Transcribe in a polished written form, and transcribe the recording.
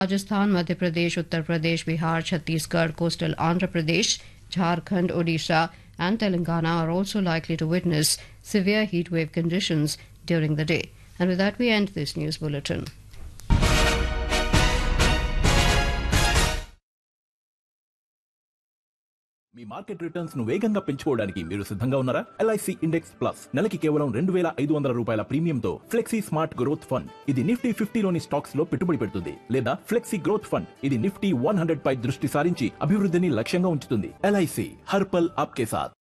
Rajasthan, Madhya Pradesh, Uttar Pradesh, Bihar, Chhattisgarh, coastal Andhra Pradesh, Jharkhand, Odisha, and Telangana are also likely to witness severe heatwave conditions during the day. And with that, we end this news bulletin. Me market returns ను వేగంగా పెంచుకోవడానికి మీరు సిద్ధంగా ఉన్నారా? LIC index plus నెలకి కేవలం 2,500 రూపాయల ప్రీమియంతో flexi smart growth fund. ఇది నిఫ్టీ 50లోని స్టాక్స్ లో పెట్టుబడి పెడుతుంది. లేదా ఫ్లెక్సీ గ్రోత్ ఫండ్. ఇది నిఫ్టీ 100 పై దృష్టి సారించి అభివృద్ధిని లక్ష్యంగా ఉంచుతుంది. LIC హర్ పల్ ఆప్కే సాథ్.